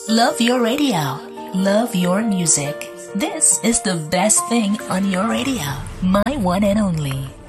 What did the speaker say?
Love your radio. Love your music. This is the best thing on your radio. My one and only.